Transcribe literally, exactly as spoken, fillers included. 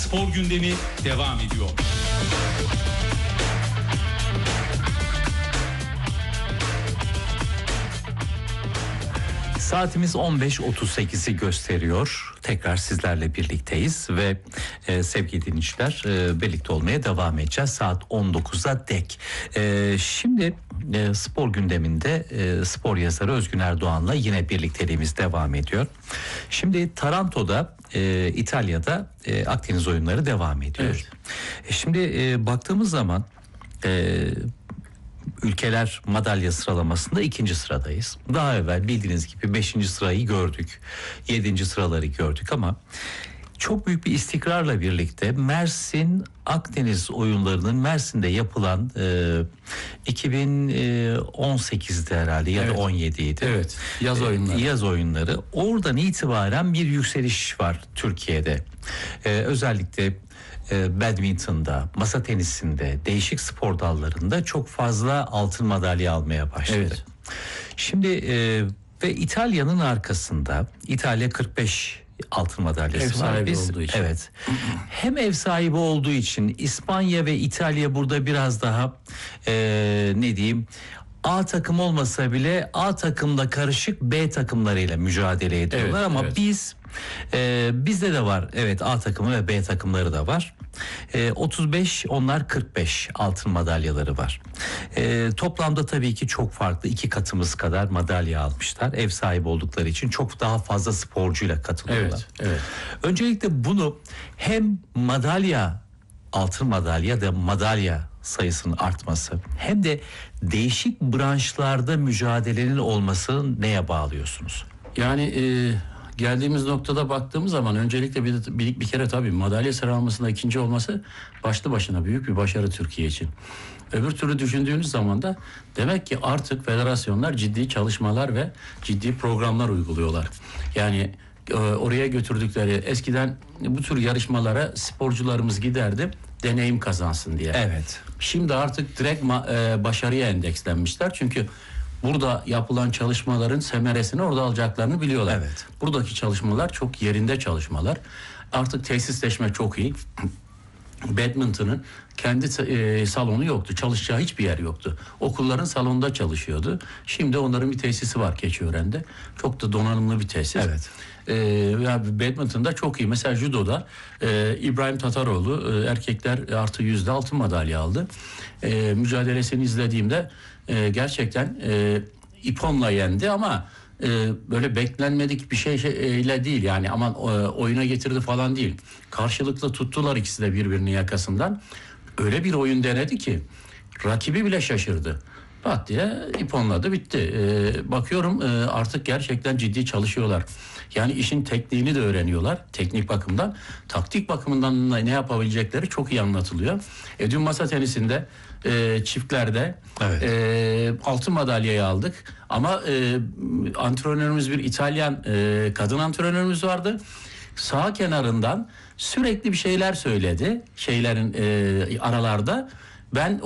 Spor gündemi devam ediyor. Saatimiz on beş otuz sekizi gösteriyor. Tekrar sizlerle birlikteyiz ve e, sevgili dinleyiciler e, birlikte olmaya devam edeceğiz saat on dokuza dek. E, şimdi e, spor gündeminde e, spor yazarı Özgün Erdoğan'la yine birlikteliğimiz devam ediyor. Şimdi Taranto'da e, İtalya'da e, Akdeniz oyunları devam ediyor. Evet. E, şimdi e, baktığımız zaman e, ülkeler madalya sıralamasında ikinci sıradayız. Daha evvel bildiğiniz gibi beşinci sırayı gördük. Yedinci sıraları gördük ama çok büyük bir istikrarla birlikte Mersin Akdeniz oyunlarının Mersin'de yapılan e, iki bin on sekizde herhalde ya Evet. da on yediydi. Evet. Yaz oyunları. E, yaz oyunları. Oradan itibaren bir yükseliş var Türkiye'de. E, özellikle e, badminton'da, masa tenisinde, değişik spor dallarında çok fazla altın madalya almaya başladı. Evet. Şimdi e, ve İtalya'nın arkasında İtalya kırk beş altın madalyası Ev var. sahibi Biz, olduğu için. Evet. Hem ev sahibi olduğu için İspanya ve İtalya burada biraz daha e, ne diyeyim A takım olmasa bile A takımla karışık B takımlarıyla mücadele ediyorlar Evet, ama evet. biz e, bizde de var evet A takımı ve B takımları da var. E, otuz beş onlar kırk beş altın madalyaları var. E, toplamda tabii ki çok farklı iki katımız kadar madalya almışlar. Ev sahibi oldukları için çok daha fazla sporcuyla katılıyorlar. Evet, evet. Öncelikle bunu hem madalya altın madalya da madalya sayısının artması hem de değişik branşlarda mücadelenin olması neye bağlıyorsunuz? Yani e, geldiğimiz noktada baktığımız zaman öncelikle bir, bir, bir kere tabii madalya sıralamasında ikinci olması başlı başına büyük bir başarı Türkiye için. Öbür türlü düşündüğünüz zaman da demek ki artık federasyonlar ciddi çalışmalar ve ciddi programlar uyguluyorlar. Yani e, oraya götürdükleri eskiden bu tür yarışmalara sporcularımız giderdi deneyim kazansın diye. Evet. Şimdi artık direkt ma- e, başarıya endekslenmişler. Çünkü burada yapılan çalışmaların semeresini orada alacaklarını biliyorlar. Evet. Buradaki çalışmalar çok yerinde çalışmalar. Artık tesisleşme çok iyi. Badminton'ın kendi e, salonu yoktu. Çalışacağı hiçbir yer yoktu. Okulların salonunda çalışıyordu. Şimdi onların bir tesisi var Keçiören'de. Çok da donanımlı bir tesis. Evet. Ee, yani badminton'da çok iyi. Mesela judoda e, İbrahim Tataroğlu e, erkekler artı yüzde altın madalya aldı. E, mücadelesini izlediğimde e, gerçekten e, iponla yendi ama e, böyle beklenmedik bir şey, şeyle değil. Yani aman e, oyuna getirdi falan değil. Karşılıklı tuttular ikisi de birbirinin yakasından. Öyle bir oyun denedi ki rakibi bile şaşırdı. Pat diye iponladı bitti. Ee, bakıyorum e, artık gerçekten ciddi çalışıyorlar. Yani işin tekniğini de öğreniyorlar teknik bakımdan. Taktik bakımından ne yapabilecekleri çok iyi anlatılıyor. E, dün masa tenisinde e, çiftlerde Evet. e, altın madalyayı aldık. Ama e, antrenörümüz bir İtalyan e, kadın antrenörümüz vardı. Sağ kenarından sürekli bir şeyler söyledi. Şeylerin e, aralarda. Ben